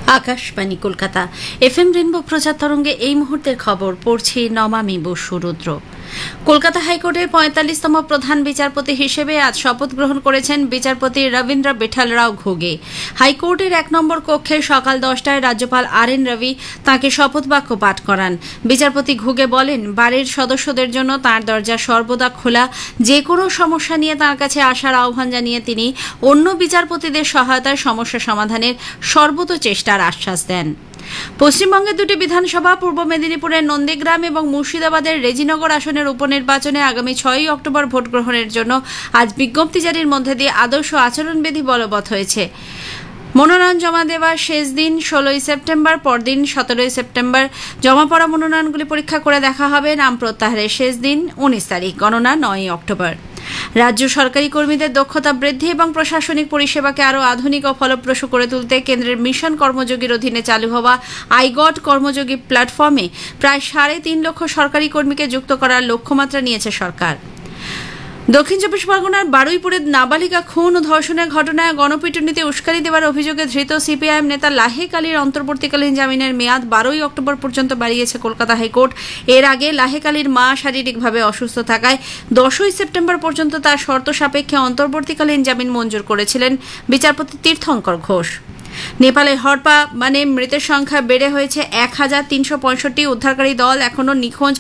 Akashvani Kolkata FM rainbow প্রচার তরঙ্গে এই মুহূর্তের খবর পড়ছি নমামি বসু রুদ্র। কলকাতা হাইকোর্টের ৪৫তম প্রধান বিচারপতি হিসেবে আজ শপথ গ্রহণ করেছেন বিচারপতি রবীন্দ্র বিঠাল রাও ঘুগে। হাইকোর্টের ১ নম্বর কক্ষে সকাল ১০টায় রাজ্যপাল RN রবি তাঁকে শপথ বাক্য পাঠ করান। বিচারপতি ঘুগে বলেন, বাড়ির সদস্যদের জন্য তাঁর দরজা সর্বদা খোলা। যে কোনো সমস্যা নিয়ে তাঁর কাছে আসার আহ্বান জানিয়ে তিনি অন্য বিচারপতিদের সহায়তায় সমস্যা সমাধানের সর্বত চেষ্টার আশ্বাস দেন। পশ্চিমবঙ্গের দুটি বিধানসভা পূর্ব মেদিনীপুরের নন্দীগ্রাম এবং মুর্শিদাবাদের রেজিনগর আসনের উপনির্বাচনে আগামী ৬ অক্টোবর ভোট গ্রহণের জন্য আজ বিজ্ঞপ্তি জারির মধ্যে দিয়ে আদর্শ আচরণবিধি বলবৎ হয়েছে। মনোনয়ন জমা দেওয়ার শেষ দিন ১৬ই সেপ্টেম্বর, পরদিন ১৭ই সেপ্টেম্বর জমা পড়া মনোনয়নগুলি পরীক্ষা করে দেখা হবে। নাম প্রত্যাহারের শেষ দিন ১৯ তারিখ, গণনা ৯ অক্টোবর। রাজ্য সরকারি কর্মীদের দক্ষতা বৃদ্ধি এবং প্রশাসনিক পরিষেবাকে আরও আধুনিক ও ফলপ্রসূ করে তুলতে কেন্দ্রের মিশন কর্মযোগীর অধীনে চালু হওয়া আইগট কর্মযোগী প্ল্যাটফর্মে প্রায় ৩.৫ লক্ষ সরকারি কর্মীকে যুক্ত করার লক্ষ্যমাত্রা নিয়েছে সরকার। দক্ষিণ চব্বিশ পরগনার বারুইপুরে নাবালিকা খুন ও ধর্ষণের ঘটনায় গণপিটুনিতে উস্কানি দেওয়ার অভিযোগে ধৃত সিপিআইএম নেতা লাহেক আলীর অন্তর্বর্তীকালীন জামিনের মেয়াদ ১২ই অক্টোবর পর্যন্ত বাড়িয়েছে কলকাতা হাইকোর্ট। এর আগে লাহেক আলীর মা শারীরিকভাবে অসুস্থ থাকায় ১০ই সেপ্টেম্বর পর্যন্ত তার শর্ত সাপেক্ষে অন্তর্বর্তীকালীন জামিন মঞ্জুর করেছিলেন বিচারপতি তীর্থঙ্কর ঘোষ। নেপালে হড়পা মৃতের সংখ্যা বেড়ে হয়েছে ১,৩৬৫। উদ্ধারকারী দল এখনও নিখোঁজ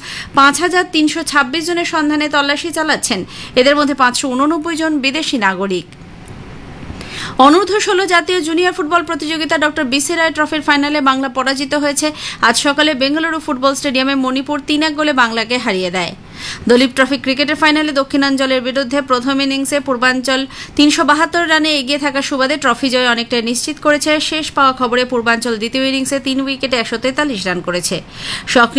৫,৩২৬ জনের সন্ধানে তল্লাশি চালাচ্ছেন। এদের মধ্যে ৫৮৯ জন বিদেশি নাগরিক। অনূর্ধ্ব ১৬ জাতীয় জুনিয়র ফুটবল প্রতিযোগিতা ডক্টর BC রায় ট্রফির ফাইনালে বাংলা পরাজিত হয়েছে। আজ সকালে বেঙ্গালুরু ফুটবল স্টেডিয়ামে মণিপুর ৩-১ গোলে বাংলাকে হারিয়ে দেয়। দলীপ ট্রফি ক্রিকেটের ফাইনালে দক্ষিণাঞ্চলের বিরুদ্ধে প্রথম ইনিংসে পূর্বাঞ্চল ৩৭২ রানে এগিয়ে থাকা সুবাদে ট্রফি জয় অনেকটাই নিশ্চিত করেছে। শেষ পাওয়া খবরে পূর্বাঞ্চল দ্বিতীয় ইনিংসে ৩ উইকেটে ১৪৩ রান করেছে।